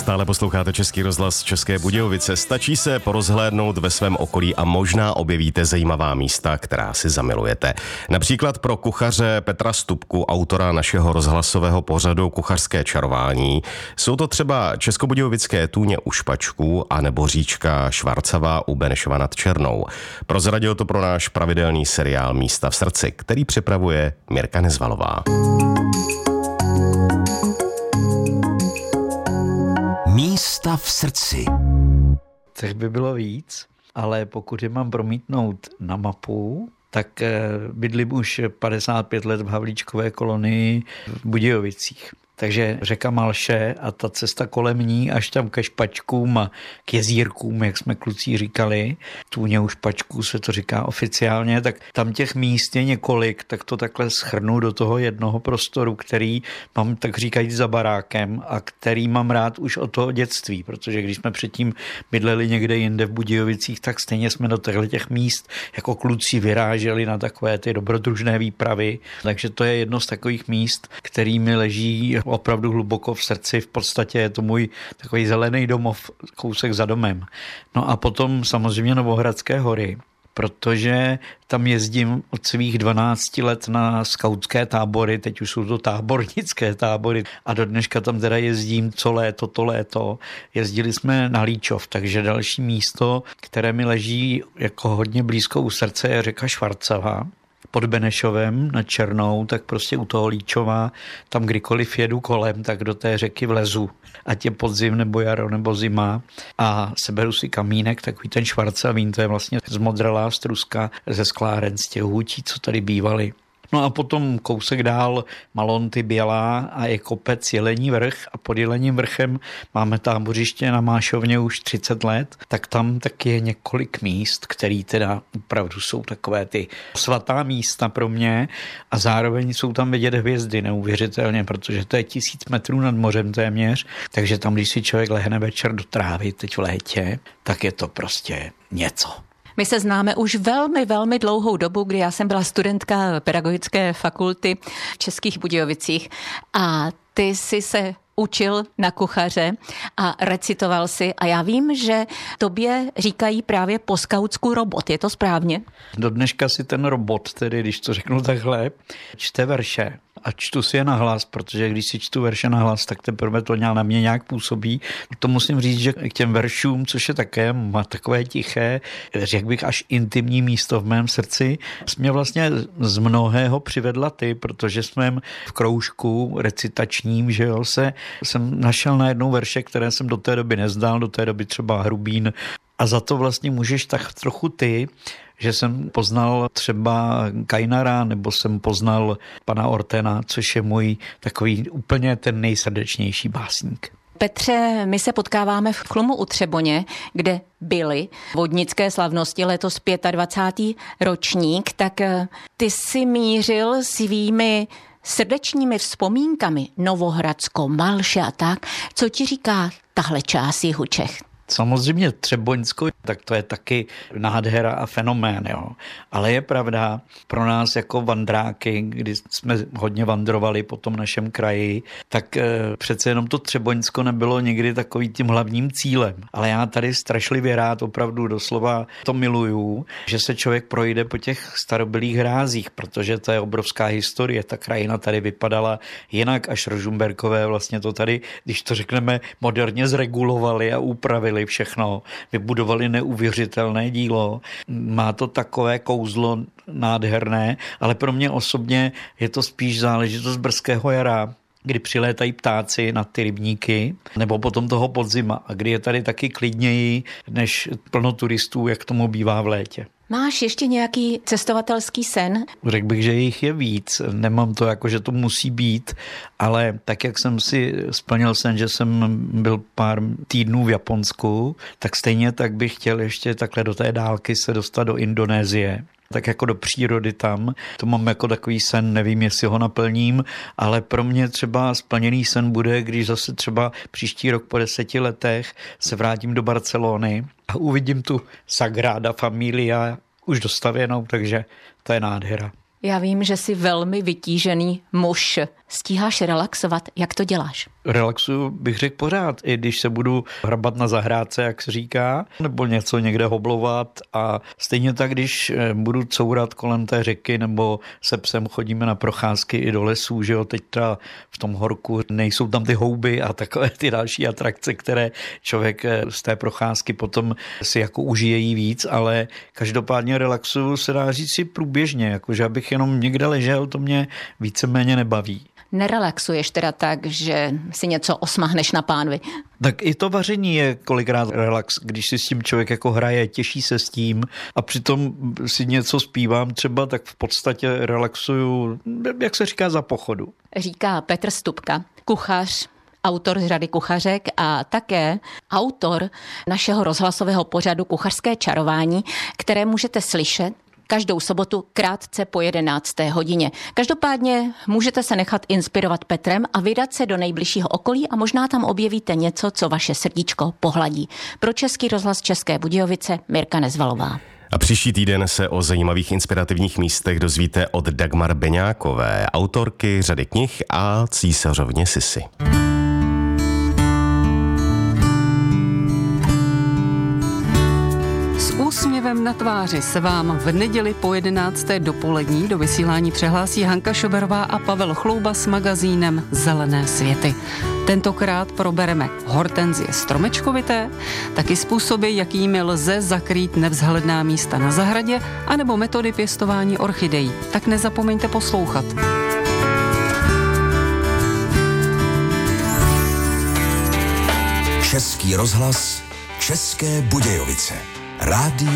Stále posloucháte Český rozhlas České Budějovice. Stačí se porozhlédnout ve svém okolí a možná objevíte zajímavá místa, která si zamilujete. Například pro kuchaře Petra Stupku, autora našeho rozhlasového pořadu Kuchařské čarování, jsou to třeba českobudějovické Tůně u Špačků a nebo říčka Švarcavá u Benešova nad Černou. Prozradil to pro náš pravidelný seriál Místa v srdci, který připravuje Mirka Nezvalová. Místa v srdci. Těch by bylo víc, ale pokud je mám promítnout na mapu, tak bydlím už 55 let v Havlíčkové kolonii v Budějovicích. Takže řeka Malše a ta cesta kolem ní až tam ke Špačkům a k jezírkům, jak jsme kluci říkali, Tůně u Špačků se to říká oficiálně, tak tam těch míst je několik, tak to takhle shrnu do toho jednoho prostoru, který mám tak říkajíc za barákem a který mám rád už od toho dětství, protože když jsme předtím bydleli někde jinde v Budějovicích, tak stejně jsme do těch míst jako kluci vyráželi na takové ty dobrodružné výpravy, takže to je jedno z takových míst, který mi leží opravdu hluboko v srdci, v podstatě je to můj takový zelený domov, kousek za domem. No a potom samozřejmě Novohradské hory, protože tam jezdím od svých 12 let na skautské tábory, teď už jsou to tábornické tábory a do dneška tam teda jezdím co léto, to léto. Jezdili jsme na Líčov, takže další místo, které mi leží jako hodně blízko u srdce, je řeka Švarcava. Pod Benešovem nad Černou, tak prostě u toho Líčova, tam kdykoliv jedu kolem, tak do té řeky vlezu. Ať je podzim nebo jaro nebo zima a seberu si kamínek, takový ten švarcavín, to je vlastně zmodralá struska ze skláren z těch hůtí, co tady bývaly. No a potom kousek dál Malonty Bělá a je kopec Jelení vrch a pod Jelením vrchem máme tábořiště na Mášovně už 30 let, tak tam taky je několik míst, které teda opravdu jsou takové ty svatá místa pro mě a zároveň jsou tam vidět hvězdy neuvěřitelně, protože to je 1000 metrů nad mořem téměř, takže tam, když si člověk lehne večer do trávy teď v létě, tak je to prostě něco. My se známe už velmi, velmi dlouhou dobu, kdy já jsem byla studentka pedagogické fakulty v Českých Budějovicích a ty jsi se učil na kuchaře a recitoval si a já vím, že tobě říkají právě po skautsku robot, je to správně? Do dneška si ten robot, tedy když to řeknu takhle, čte verše. A čtu si je nahlas, protože když si čtu verše nahlas, tak teprve to na mě nějak působí. To musím říct, že k těm veršům, což je také má takové tiché, řekl bych až intimní místo v mém srdci, mě vlastně z mnohého přivedla ty, protože jsme v kroužku recitačním, že jo, jsem našel najednou verše, které jsem do té doby neznal, do té doby třeba Hrubín. A za to vlastně můžeš tak trochu ty, že jsem poznal třeba Kajnara nebo jsem poznal pana Ortena, což je můj takový úplně ten nejsrdečnější básník. Petře, my se potkáváme v Chlumu u Třeboně, kde byly vodnické slavnosti, letos 25. ročník, tak ty si mířil svými srdečními vzpomínkami Novohradsko, Malše a tak. Co ti říká tahle část jihu Čech? Samozřejmě Třeboňsko, tak to je taky nádhera a fenomén, jo. Ale je pravda, pro nás jako vandráky, kdy jsme hodně vandrovali po tom našem kraji, tak přece jenom to Třeboňsko nebylo někdy takový tím hlavním cílem. Ale já tady strašlivě rád, opravdu doslova to miluju, že se člověk projde po těch starobylých hrázích, protože to je obrovská historie. Ta krajina tady vypadala jinak, až Rožumberkové vlastně to tady, když to řekneme, moderně zregulovali a upravili všechno, vybudovali neuvěřitelné dílo. Má to takové kouzlo nádherné, ale pro mě osobně je to spíš záležitost brzkého jara, kdy přilétají ptáci na ty rybníky, nebo potom toho podzima, a kdy je tady taky klidněji než plno turistů, jak tomu bývá v létě. Máš ještě nějaký cestovatelský sen? Řekl bych, že jich je víc. Nemám to jako, že to musí být, ale tak, jak jsem si splnil sen, že jsem byl pár týdnů v Japonsku, tak stejně tak bych chtěl ještě takhle do té dálky se dostat do Indonésie. Tak jako do přírody tam. To mám jako takový sen, nevím, jestli ho naplním, ale pro mě třeba splněný sen bude, když zase třeba příští rok po 10 letech se vrátím do Barcelony a uvidím tu Sagrada Familia už dostavěnou, takže to je nádhera. Já vím, že jsi velmi vytížený muž. Stíháš relaxovat? Jak to děláš? Relaxuju, bych řekl pořád, i když se budu hrabat na zahrádce, jak se říká, nebo něco někde hoblovat a stejně tak, když budu courat kolem té řeky nebo se psem chodíme na procházky i do lesů, že jo, teď teda v tom horku nejsou tam ty houby a takové ty další atrakce, které člověk z té procházky potom si jako užije jí víc, ale každopádně relaxuju, se dá říct si průběžně, jakože abych jenom někde ležel, to mě víceméně nebaví. Nerelaxuješ teda tak, že si něco osmahneš na pánvi? Tak i to vaření je kolikrát relax, když si s tím člověk jako hraje, těší se s tím a přitom si něco zpívám třeba, tak v podstatě relaxuju, jak se říká, za pochodu. Říká Petr Stupka, kuchař, autor z řady kuchařek a také autor našeho rozhlasového pořadu Kuchařské čarování, které můžete slyšet každou sobotu krátce po 11. hodině. Každopádně můžete se nechat inspirovat Petrem a vydat se do nejbližšího okolí a možná tam objevíte něco, co vaše srdíčko pohladí. Pro Český rozhlas České Budějovice Mirka Nezvalová. A příští týden se o zajímavých inspirativních místech dozvíte od Dagmar Beňákové, autorky řady knih a císařovně Sisy. Úsměvem na tváři se vám v neděli po 11. dopolední do vysílání přihlásí Hanka Šoberová a Pavel Chlouba s magazínem Zelené světy. Tentokrát probereme hortenzie stromečkovité, taky způsoby, jakými lze zakrýt nevzhledná místa na zahradě, anebo metody pěstování orchidejí. Tak nezapomeňte poslouchat. Český rozhlas České Budějovice. Rádio